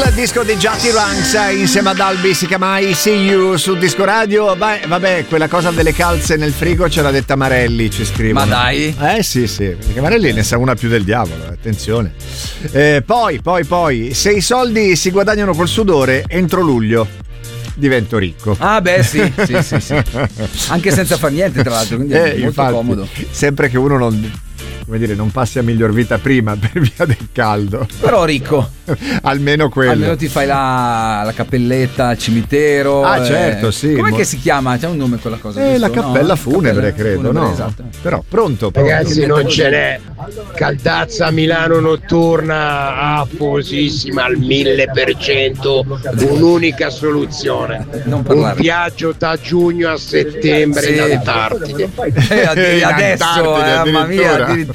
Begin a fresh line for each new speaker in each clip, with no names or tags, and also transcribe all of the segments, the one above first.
disco di Jati Ranks insieme ad Albi, si chiama I See You su Disco Radio. Beh, vabbè, quella cosa delle calze nel frigo ce l'ha detta Marelli, ci scrivono.
Ma dai?
Sì, perché Marelli ne sa una più del diavolo, attenzione. Poi, se i soldi si guadagnano col sudore, entro luglio divento ricco.
Ah beh sì. Anche senza far niente, tra l'altro, quindi è molto
infatti,
comodo.
Sempre che uno non passi a miglior vita prima per via del caldo.
Però ricco.
Almeno quello.
Almeno ti fai la cappelletta al cimitero.
Ah certo, sì.
Com'è che si chiama? C'è un nome quella cosa? Giusto?
La cappella funebre, credo,
funebre,
no?
Esatto.
Però pronto.
Ragazzi, non ce n'è. Caldazza Milano notturna affosissima al 1000%, un'unica soluzione. Un viaggio da giugno a settembre in Antartide.
Adesso, mamma mia, addirittura.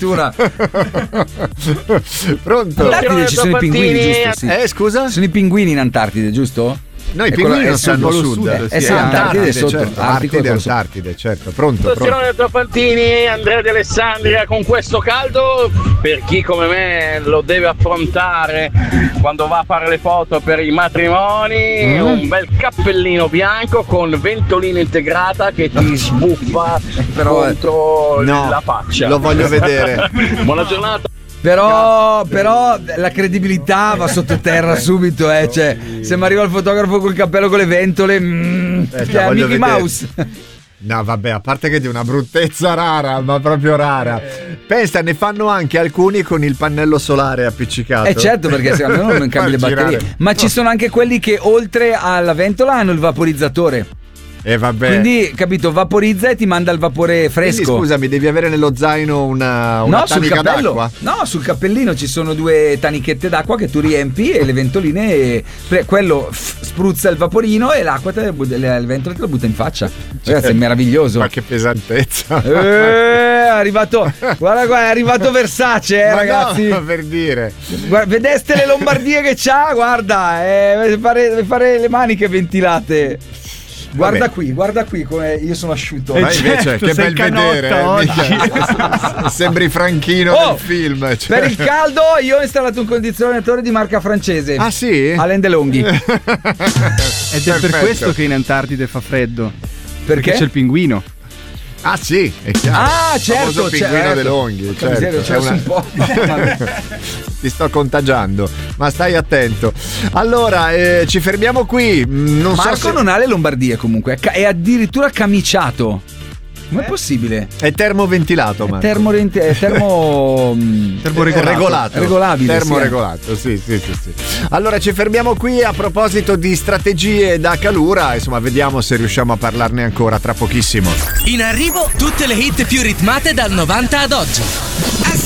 Pronto?
In Antartide ci sono i pinguini, giusto? Sì.
Scusa?
Sono i pinguini in Antartide, giusto?
No, i pinguini non stanno sud.
Sì, Antartide sotto.
Certo. Antartide, certo. Pronto.
Situazione Trapantini, Andrea De Alessandria. Con questo caldo, per chi come me lo deve affrontare quando va a fare le foto per i matrimoni, un bel cappellino bianco con ventolina integrata che ti sbuffa contro la faccia.
Lo voglio vedere.
Buona giornata.
Però la credibilità va sottoterra subito, cioè se mi arriva il fotografo col cappello con le ventole, è Mickey Mouse.
No vabbè, a parte che è di una bruttezza rara, ma proprio rara. Pensa, ne fanno anche alcuni con il pannello solare appiccicato.
Certo, perché secondo me non cambi le batterie. Ma ci sono anche quelli che oltre alla ventola hanno il vaporizzatore.
Vabbè.
Quindi, capito, vaporizza e ti manda il vapore fresco.
Quindi, scusami, devi avere nello zaino una tanica d'acqua?
No, sul cappellino ci sono 2 tanichette d'acqua che tu riempi e le ventoline, quello spruzza il vaporino e l'acqua, le ventole te la butta in faccia. Ragazzi, è meraviglioso.
Ma che pesantezza.
È arrivato, guarda, è arrivato Versace, ragazzi.
No, per dire.
Guarda, vedeste le lombardie che c'ha? Guarda, deve fare le maniche ventilate. Guarda qui come io sono asciutto.
Ma invece che bel vedere. Sembri Franchino del film. Cioè.
Per il caldo io ho installato un condizionatore di marca francese.
Ah sì?
Alain Delonghi.
Ed è per questo che in Antartide fa freddo. Perché c'è il pinguino.
Ah sì, è chiaro.
Ah certo,
il pinguino DeLonghi, certo.
Un po'.
Ti sto contagiando, ma stai attento. Allora, ci fermiamo qui.
Marco non ha le lombardie comunque, è addirittura camiciato. Com'è possibile?
È termoventilato, ma
regolabile.
Termoregolato, sì. Allora ci fermiamo qui. A proposito di strategie da calura, insomma, vediamo se riusciamo a parlarne ancora tra pochissimo.
In arrivo tutte le hit più ritmate dal 90 ad oggi.